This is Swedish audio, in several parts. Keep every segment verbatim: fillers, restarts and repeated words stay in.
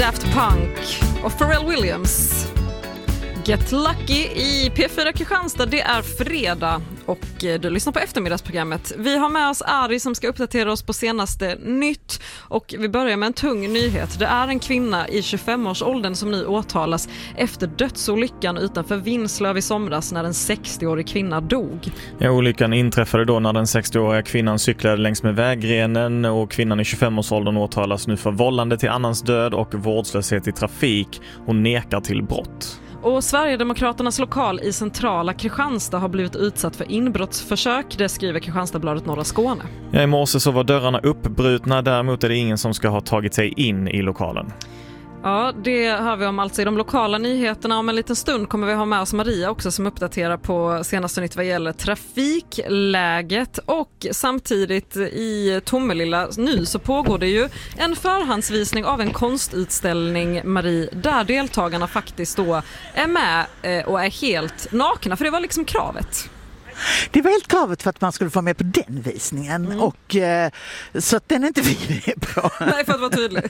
Daft Punk och Pharrell Williams. Get Lucky i P fyra Kristianstad. Det är fredag och du lyssnar på eftermiddagsprogrammet. Vi har med oss Ari som ska uppdatera oss på senaste nytt. Och vi börjar med en tung nyhet. Det är en kvinna i tjugofem-årsåldern som nu åtalas efter dödsolyckan utanför Vinslöv i somras när en sextioårig kvinna dog. Ja, olyckan inträffade då när den sextioåriga kvinnan cyklade längs med vägrenen, och kvinnan i tjugofem-årsåldern åtalas nu för vållande till annans död och vårdslöshet i trafik. Hon nekar till brott. Och Sverigedemokraternas lokal i centrala Kristianstad har blivit utsatt för inbrottsförsök, det skriver Kristianstadsbladet Norra Skåne. Ja, i morse så var dörrarna uppbrutna, däremot är det ingen som ska ha tagit sig in i lokalen. Ja, det har vi om alltså i de lokala nyheterna. Om en liten stund kommer vi ha med oss Maria också som uppdaterar på senaste nytt vad gäller trafikläget. Och samtidigt i Tomelilla nu så pågår det ju en förhandsvisning av en konstutställning, Marie, där deltagarna faktiskt då är med och är helt nakna, för det var liksom kravet. Det var helt kravet för att man skulle få med på den visningen. Mm. Och eh, så att den är inte vi med på. Nej, för att vara tydlig.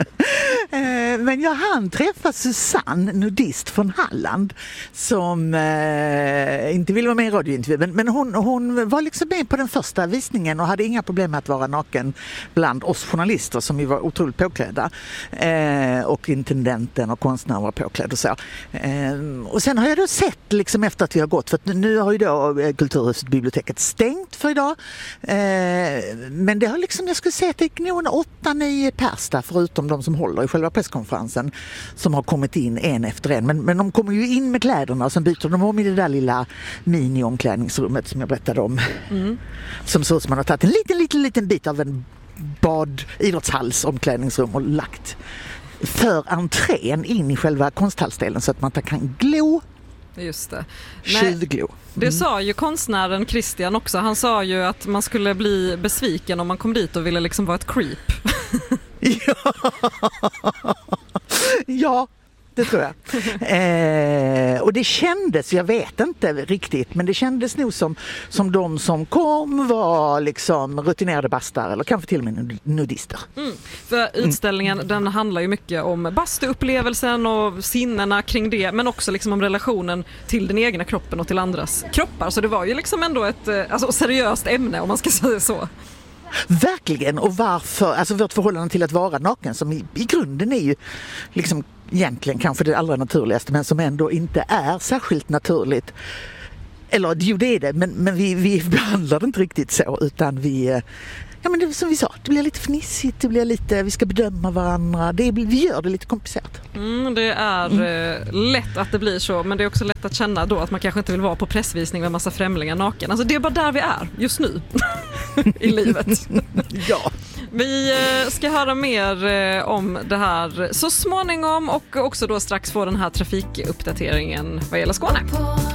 Men jag hann träffa Susanne, nudist från Halland, som eh, inte ville vara med i radiointervjun. Men hon, hon var liksom med på den första visningen och hade inga problem med att vara naken bland oss journalister som ju var otroligt påklädda. Eh, och intendenten och konstnären var påklädd och så. Eh, och sen har jag då sett liksom efter att vi har gått, för att nu har ju då Kulturhuset, biblioteket stängt för idag. Eh, men det har liksom, jag skulle säga att det är nog en åtta, nio pers där, förutom de som håller i själva presskonferensen, som har kommit in en efter en. Men, men de kommer ju in med kläderna och sen byter de om i det där lilla mini-omklädningsrummet som jag berättade om. Mm. Som så som man har tagit en liten, liten, liten bit av en bad, idrottshals omklädningsrum och lagt för entrén in i själva konsthallsdelen så att man kan glo. Just det. Tjuvglo. Mm. Det sa ju konstnären Christian också. Han sa ju att man skulle bli besviken om man kom dit och ville liksom vara ett creep. Ja, ja, det tror jag. Eh, och det kändes, jag vet inte riktigt, men det kändes nog som, som de som kom var liksom rutinerade bastar eller kanske till och med nudister. Mm. För utställningen mm. den handlar ju mycket om bastuupplevelsen och sinnena kring det, men också liksom om relationen till den egna kroppen och till andras kroppar. Så det var ju liksom ändå ett alltså, seriöst ämne, om man ska säga så. Verkligen, och varför, alltså vårt förhållande till att vara naken som i, i grunden är ju liksom egentligen kanske det allra naturligaste, men som ändå inte är särskilt naturligt. Eller jo, det är det, men, men vi, vi behandlar det inte riktigt så, utan vi, ja men det, som vi sa, det blir lite fnissigt, det blir lite, vi ska bedöma varandra, det, vi gör det lite komplicerat. Mm, det är mm. eh, lätt att det blir så, men det är också lätt att känna då att man kanske inte vill vara på pressvisning med massa främlingar naken. Alltså det är bara där vi är just nu i livet. Ja. Vi ska höra mer om det här så småningom och också då strax få den här trafikuppdateringen vad gäller Skåne.